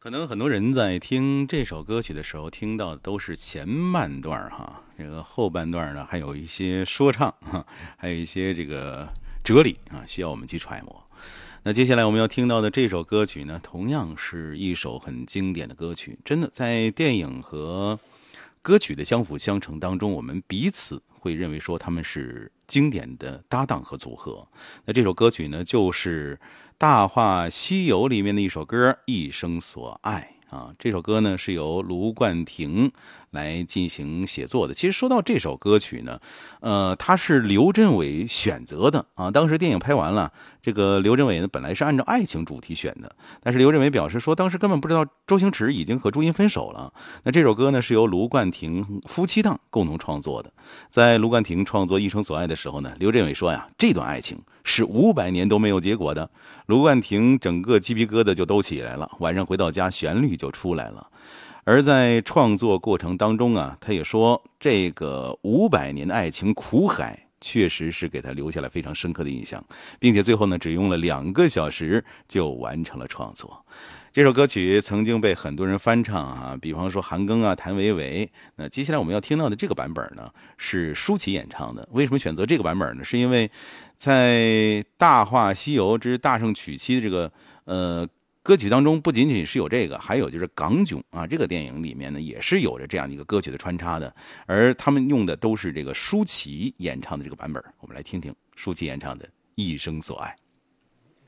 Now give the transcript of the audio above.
可能很多人在听这首歌曲的时候，听到的都是前半段哈，这个后半段呢，还有一些说唱哈，还有一些这个哲理啊，需要我们去揣摩。那接下来我们要听到的这首歌曲呢，同样是一首很经典的歌曲，真的在电影和歌曲的相辅相成当中，我们彼此会认为说他们是经典的搭档和组合。那这首歌曲呢，就是《大话西游》里面的一首歌《一生所爱》啊。这首歌呢是由卢冠廷来进行写作的。其实说到这首歌曲呢，它是刘镇伟选择的啊。当时电影拍完了，这个刘镇伟呢本来是按照爱情主题选的，但是刘镇伟表示说，当时根本不知道周星驰已经和朱茵分手了。那这首歌呢是由卢冠廷夫妻档共同创作的。在卢冠廷创作《一生所爱》的时候呢，刘镇伟说呀，这段爱情是500年都没有结果的。卢冠廷整个鸡皮疙瘩就都起来了，晚上回到家，旋律就出来了。而在创作过程当中啊，他也说这个500年的爱情苦海确实是给他留下了非常深刻的印象，并且最后呢，只用了2个小时就完成了创作。这首歌曲曾经被很多人翻唱啊，比方说韩庚啊、谭维维。那接下来我们要听到的这个版本呢，是舒淇演唱的。为什么选择这个版本呢？是因为在《大话西游之大圣娶妻》的这个歌曲当中，不仅仅是有这个，还有就是港囧啊，这个电影里面呢也是有着这样的一个歌曲的穿插的，而他们用的都是这个舒淇演唱的这个版本。我们来听听舒淇演唱的《一生所爱》。